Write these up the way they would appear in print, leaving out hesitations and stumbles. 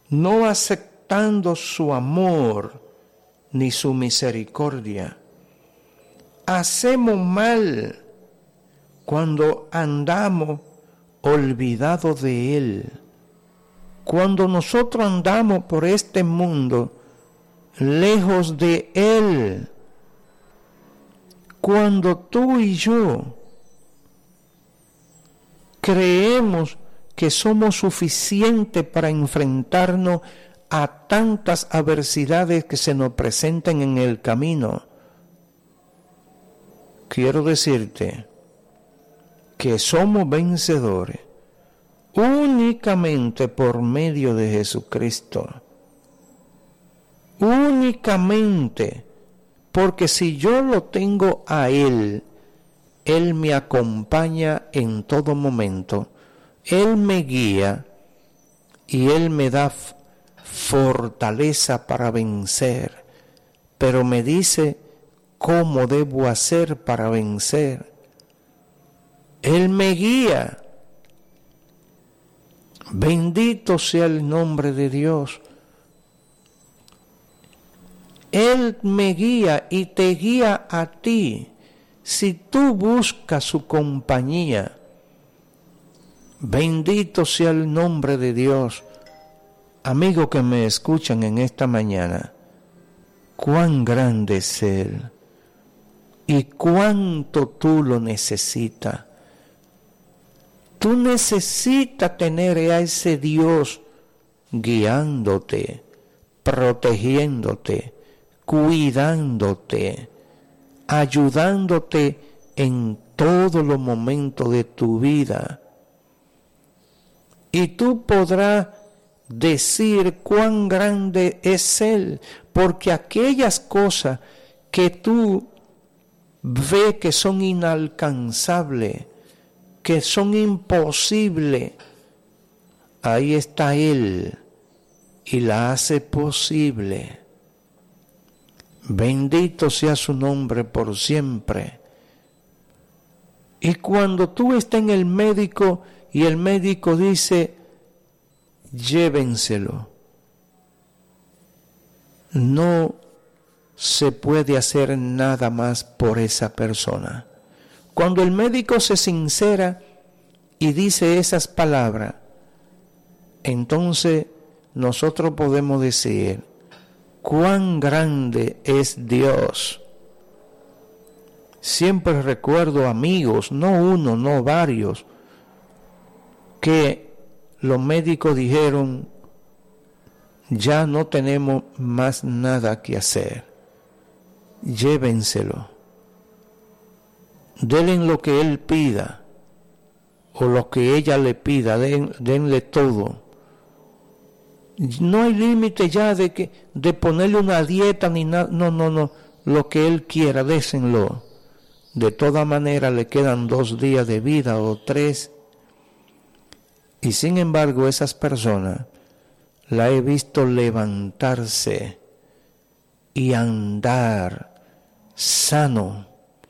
no aceptando su amor ni su misericordia. Hacemos mal cuando andamos olvidados de Él. Cuando nosotros andamos por este mundo lejos de Él. Cuando tú y yo creemos que somos suficientes para enfrentarnos a tantas adversidades que se nos presentan en el camino, quiero decirte que somos vencedores únicamente por medio de Jesucristo. Únicamente, porque si yo lo tengo a Él, Él me acompaña en todo momento, Él me guía y Él me da fortaleza para vencer, pero me dice cómo debo hacer para vencer. Él me guía. Bendito sea el nombre de Dios. Él me guía y te guía a ti. Si tú buscas su compañía, bendito sea el nombre de Dios. Amigos que me escuchan en esta mañana, cuán grande es Él y cuánto tú lo necesitas. Tú necesitas tener a ese Dios guiándote, protegiéndote, cuidándote, ayudándote en todos los momentos de tu vida. Y tú podrás decir cuán grande es Él, porque aquellas cosas que tú ves que son inalcanzables, que son imposibles, ahí está Él y la hace posible. Bendito sea su nombre por siempre. Y cuando tú estás en el médico y el médico dice, llévenselo, no se puede hacer nada más por esa persona. Cuando el médico se sincera y dice esas palabras, entonces nosotros podemos decir, cuán grande es Dios. Siempre recuerdo amigos, no uno, no varios, que los médicos dijeron, ya no tenemos más nada que hacer, llévenselo, denle lo que él pida, o lo que ella le pida, denle todo. No hay límite ya de ponerle una dieta ni nada, no, lo que él quiera, désenlo. De toda manera le quedan 2 días de vida o 3. Y sin embargo esas personas la he visto levantarse y andar sano.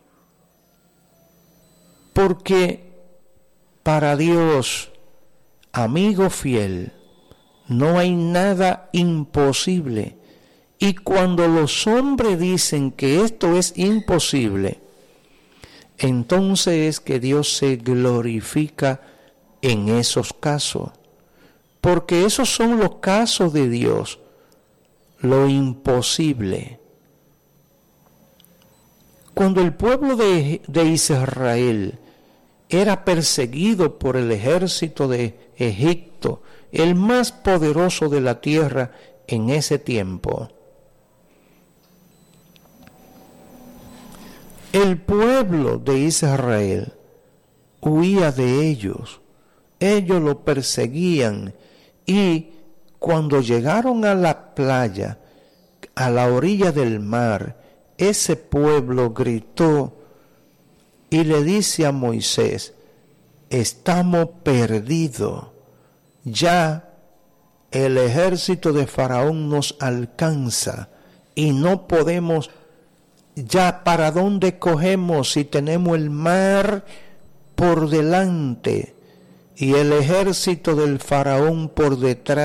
Porque para Dios, amigo fiel, no hay nada imposible. Y cuando los hombres dicen que esto es imposible, entonces es que Dios se glorifica en esos casos. Porque esos son los casos de Dios, lo imposible. Cuando el pueblo de Israel era perseguido por el ejército de Egipto, el más poderoso de la tierra en ese tiempo, el pueblo de Israel huía de ellos lo perseguían, y cuando llegaron a la playa, a la orilla del mar, ese pueblo gritó y le dice a Moisés, estamos perdidos, ya el ejército de Faraón nos alcanza y no podemos, ya para dónde cogemos si tenemos el mar por delante y el ejército del Faraón por detrás.